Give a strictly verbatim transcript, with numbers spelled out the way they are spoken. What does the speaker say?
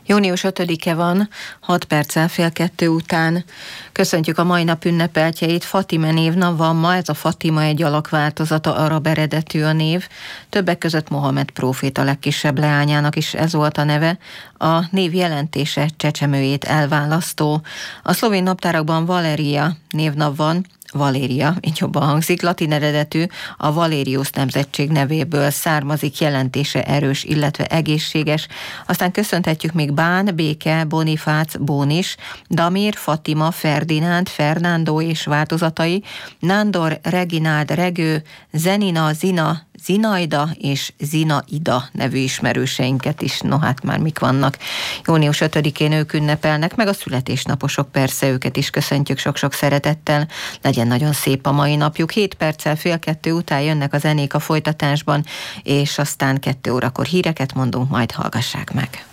Június ötödike van, hat perccel fél kettő után. Köszöntjük a mai nap ünnepeltjeit. Fatime névnap van ma, ez a Fatima egy alakváltozata, arab eredetű a név. Többek között Mohamed próféta legkisebb leányának is ez volt a neve. A név jelentése csecsemőjét elválasztó. A szlovén naptárakban Valéria névnap van, Valéria, így jobban hangzik, latin eredetű, a Valérius nemzetség nevéből származik, jelentése erős, illetve egészséges. Aztán köszönhetjük még Bán, Béke, Bonifác, Bónis, Damir, Fatima, Ferdinánd, Fernando és változatai, Nándor, Regináld, Regő, Zenina, Zina, Zinaida és Zinaida nevű ismerőseinket is, no hát már mik vannak. Június ötödikén ők ünnepelnek, meg a születésnaposok, persze őket is köszöntjük sok-sok szeretettel. Legyen nagyon szép a mai napjuk. Hét perccel fél kettő után jönnek a zenék a folytatásban, és aztán kettő órakor híreket mondunk, majd hallgassák meg.